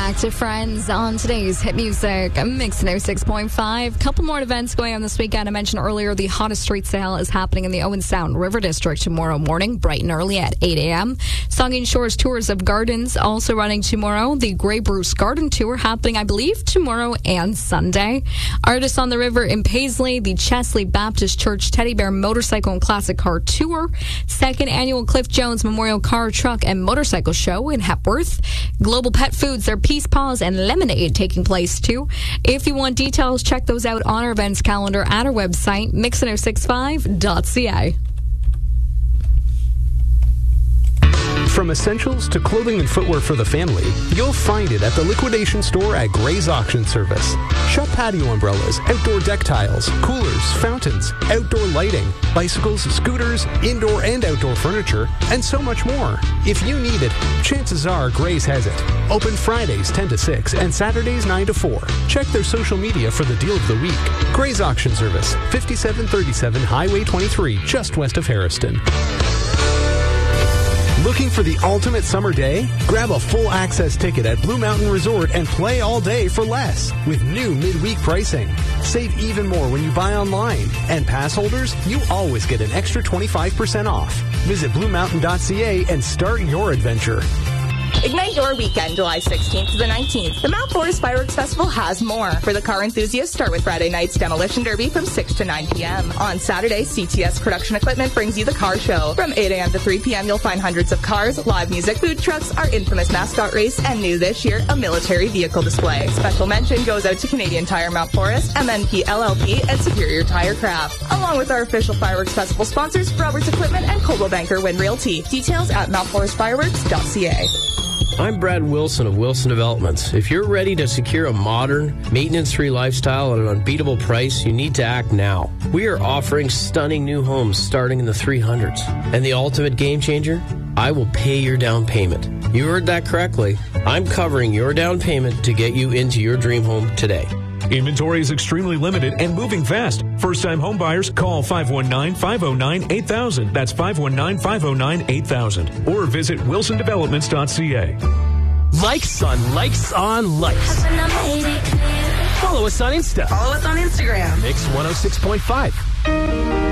back to Friends on today's Hit Music Mix 106.5. Couple more events going on this weekend. I mentioned earlier the hottest street sale is happening in the Owen Sound River District tomorrow morning, bright and early at 8 a.m. Saugeen Shores Tours of Gardens also running tomorrow. The Grey Bruce Garden Tour happening, I believe, tomorrow and Sunday. Artists on the River in Paisley, the Chesley Baptist Church Teddy Bear Motorcycle and Classic Car Tour. Second annual Cliff Jones Memorial Car, Truck, and Motorcycle Show in Hepworth. Global Pet Foods, their Peace Paws and Lemonade taking place too. If you want details, check those out on our events calendar at our website, mix1065.ca. From essentials to clothing and footwear for the family, you'll find it at the liquidation store at Gray's Auction Service. Shop patio umbrellas, outdoor deck tiles, coolers, fountains, outdoor lighting, bicycles, scooters, indoor and outdoor furniture, and so much more. If you need it, chances are Gray's has it. Open Fridays 10 to 6 and Saturdays 9 to 4. Check their social media for the deal of the week. Gray's Auction Service, 5737 Highway 23, just west of Harrison. Looking for the ultimate summer day? Grab a full access ticket at Blue Mountain Resort and play all day for less with new midweek pricing. Save even more when you buy online. And pass holders, you always get an extra 25% off. Visit BlueMountain.ca and start your adventure. Ignite your weekend, July 16th to the 19th. The Mount Forest Fireworks Festival has more. For the car enthusiasts, start with Friday night's Demolition Derby from 6 to 9 p.m. On Saturday, CTS Production Equipment brings you the car show. From 8 a.m. to 3 p.m., you'll find hundreds of cars, live music, food trucks, our infamous mascot race, and new this year, a military vehicle display. Special mention goes out to Canadian Tire Mount Forest, MNP LLP, and Superior Tire Craft. Along with our official Fireworks Festival sponsors, Roberts Equipment and Coldwell Banker Wind Realty. Details at mountforestfireworks.ca. I'm Brad Wilson of Wilson Developments. If you're ready to secure a modern, maintenance-free lifestyle at an unbeatable price, you need to act now. We are offering stunning new homes starting in the 300s. And the ultimate game changer? I will pay your down payment. You heard that correctly. I'm covering your down payment to get you into your dream home today. Inventory is extremely limited and moving fast. First-time home buyers, call 519-509-8000. That's 519-509-8000. Or visit wilsondevelopments.ca. Likes on Likes on Likes. Follow us on Insta. Follow us on Instagram. Mix 106.5.